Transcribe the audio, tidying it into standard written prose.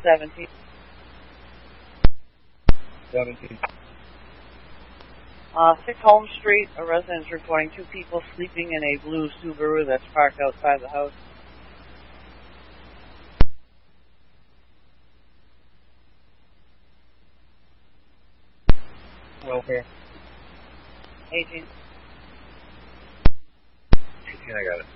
17. 17. 6 Holmes Street, a resident is reporting 2 people sleeping in a blue Subaru that's parked outside the house. Welfare. 18. 18, I got it.